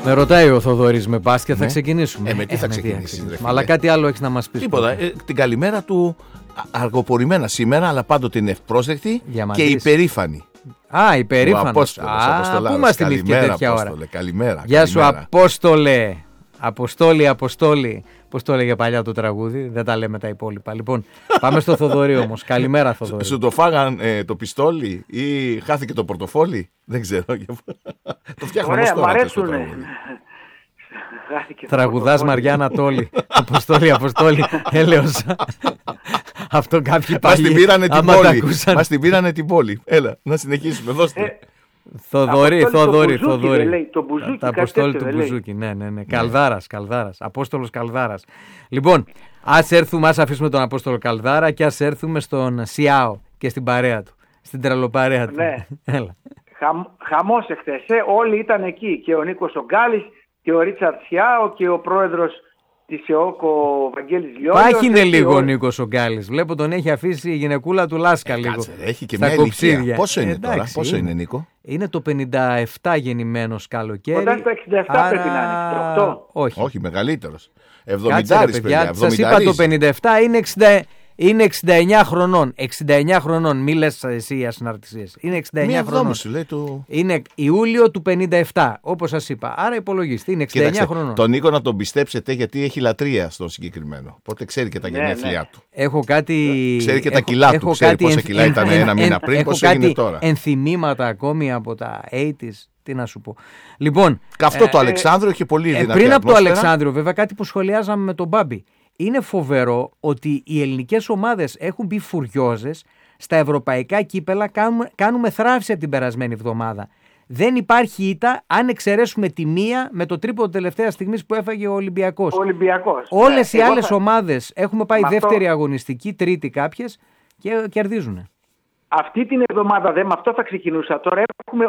Με ρωτάει ο Θοδωρής με μπάσκετ, θα ξεκινήσουμε. Με τι θα ξεκινήσεις, αλλά κάτι άλλο έχεις να μας πεις? Τίποτα. Την καλημέρα του αργοπορημένα σήμερα, αλλά πάντοτε είναι ευπρόσδεκτη και υπερήφανη. Υπερήφανος. Πού μας θυμήθηκε τέτοια ώρα? Καλημέρα. Γεια σου, Απόστολε. Αποστόλη. Πώς το έλεγε παλιά το τραγούδι, δεν τα λέμε τα υπόλοιπα. Λοιπόν, πάμε στο Θοδωρή όμως. Καλημέρα, Θοδωρή. Σου το φάγαν το πιστόλι ή χάθηκε το πορτοφόλι? Δεν ξέρω. Το φτιάχνω όμως τώρα. Τραγουδάς Μαριά Ανατόλη. Αποστόλη, έλεος. Αυτό κάποιοι παλιοί μας την πήρανε την πόλη. Έλα, να συνεχίσουμε, δώστε. Θοδωρή. Τα Αποστόλη του Μπουζούκι. Ναι. Καλδάρας. Απόστολος Καλδάρας. Λοιπόν, ας αφήσουμε τον Απόστολο Καλδάρα και ας έρθουμε στον Σιάο και στην παρέα του. Στην τρελοπαρέα του. Ναι. Έλα. Χαμός εχθές. Όλοι ήταν εκεί. Και ο Νίκος ο Γκάλης και ο Ρίτσαρτ Σιάο και ο πρόεδρος της ΕΟΚ ο Βαγγέλης Λιόλιος. Πάχινε λίγο ο Νίκος ο Γκάλης. Βλέπω τον έχει αφήσει η γυναικούλα του Λάσκα λίγο. Κάτσε, έχει και μια ηλικία. Πόσο είναι τώρα, πόσο είναι Νίκο? Είναι το 57 γεννημένος καλοκαίρι. Κοντά στα 67 πρέπει να είναι. 68. Όχι, μεγαλύτερος. 70 παιδιά. Σας είπα το 57 είναι 69 χρονών. 69 χρονών. Μη λες εσύ για συναρτησίες. Είναι 69 χρονών. Σου λέει Είναι Ιούλιο του 57, όπως σας είπα. Άρα υπολογίστε, είναι 69 χρονών. Τον Νίκο να τον πιστέψετε, γιατί έχει λατρεία στον συγκεκριμένο. Οπότε ξέρει και τα γενέθλιά του. Έχω κάτι. Ξέρει και τα κιλά του. Ξέρει πόσα κιλά ήταν ένα μήνα πριν, πόσο έγινε τώρα. Ενθυμήματα ακόμη από τα 80's. Τι να σου πω. Λοιπόν. Αυτό το Αλεξάνδριο είχε πολύ δυνατή πριν από το Αλεξάνδριο, βέβαια, κάτι που σχολιάζαμε με τον Μπάμπη. Είναι φοβερό ότι οι ελληνικές ομάδες έχουν μπει φουριόζες στα ευρωπαϊκά κύπελα. Κάνουμε θράψη από την περασμένη εβδομάδα. Δεν υπάρχει ήττα αν εξαιρέσουμε τη μία με το τρίποντο τελευταία στιγμής που έφαγε ο Ολυμπιακός. Όλες οι άλλες ομάδες έχουμε πάει δεύτερη αγωνιστική, τρίτη κάποιες και κερδίζουν. Αυτή την εβδομάδα με αυτό θα ξεκινούσα. Τώρα έχουμε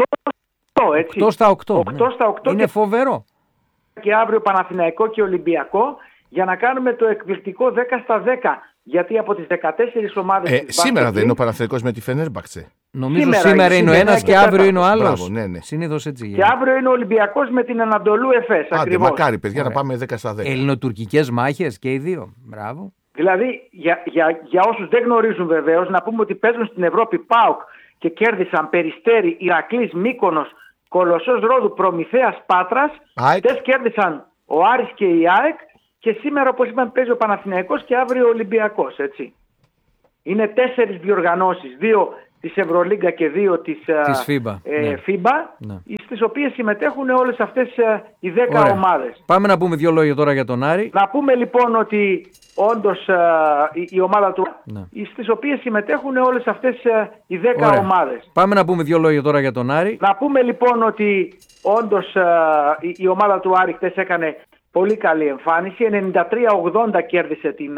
8 στα 8. Είναι και φοβερό. Και αύριο Παναθηναϊκό και Ολυμπιακό, για να κάνουμε το εκπληκτικό 10 στα 10. Γιατί από τις 14 ομάδες. Σήμερα δεν είναι ο Παναθηναϊκός με τη Φενέρμπαχτσε? Νομίζω σήμερα είναι ο ένας και αύριο είναι ο άλλος. Μπράβο, ναι. Συνήθως έτσι γίνεται. Και αύριο είναι ο Ολυμπιακός με την Ανατολού Εφές. Άντε, μακάρι παιδιά. Ωραία. Να πάμε 10 στα 10. Ελληνοτουρκικές μάχες και οι δύο. Μπράβο. Δηλαδή για όσους δεν γνωρίζουν βεβαίως, να πούμε ότι παίζουν στην Ευρώπη ΠΑΟΚ και κέρδισαν Περιστέρι, Ηρακλής, Μύκονος, Κολοσσός Ρόδου, Προμηθέας, Πάτρας. Χτες κέρδισαν ο Άρης και η ΑΕΚ. Και σήμερα, όπως είπαμε, παίζει ο Παναθηναϊκός και αύριο ο Ολυμπιακός, έτσι. Είναι 4 διοργανώσεις, 2 της Ευρωλίγκα και 2 της FIBA, στις οποίες συμμετέχουν όλες αυτές οι 10 ομάδες. Πάμε να πούμε 2 λόγια τώρα για τον Άρη. Να πούμε λοιπόν ότι όντως η ομάδα του, στις οποίες συμμετέχουν όλες αυτές οι 10 ομάδες. Πάμε να πούμε 2 λόγια τώρα για τον Άρη. Να πούμε λοιπόν ότι όντως η ομάδα του Άρη χτες έκανε πολύ καλή εμφάνιση. 93-80 κέρδισε την